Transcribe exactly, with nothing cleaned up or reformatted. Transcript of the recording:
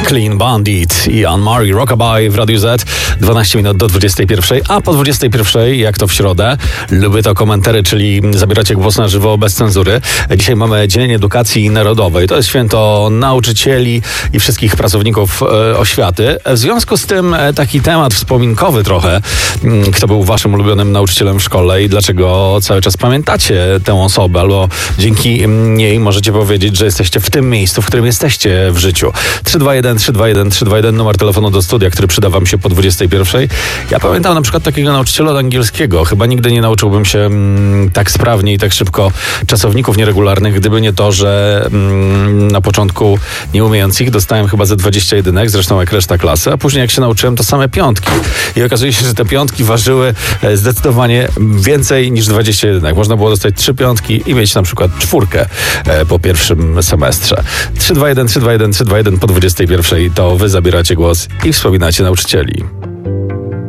Clean Bandit i Anne-Marie Rockabye w Radiu Z. dwanaście minut do dwudziestej pierwszej, a po dwudziestej pierwszej, jak to w środę, lubię to komentary, czyli zabieracie głos na żywo bez cenzury. Dzisiaj mamy Dzień Edukacji Narodowej. To jest święto nauczycieli i wszystkich pracowników e, oświaty. W związku z tym e, taki temat wspominkowy trochę. Kto był waszym ulubionym nauczycielem w szkole i dlaczego cały czas pamiętacie tę osobę, albo dzięki niej możecie powiedzieć, że jesteście w tym miejscu, w którym jesteście w życiu. trzy dwa jeden, trzy dwa jeden, trzy dwa jeden, numer telefonu do studia, który przyda wam się po dwudziestej pierwszej. Ja pamiętam na przykład takiego nauczyciela od angielskiego. Chyba nigdy nie nauczyłbym się mm, tak sprawnie i tak szybko czasowników nieregularnych, gdyby nie to, że mm, na początku nie umiejąc ich dostałem chyba ze dwadzieścia jedynek, zresztą jak reszta klasy, a później jak się nauczyłem, to same piątki. I okazuje się, że te piątki ważyły zdecydowanie więcej niż dwadzieścia jedynek. Można było dostać trzy piątki i mieć na przykład czwórkę po pierwszym semestrze. trzy dwa jeden, trzy dwa jeden, trzy dwa jeden po dwudziestej pierwszej to wy zabieracie głos i wspominacie nauczycieli.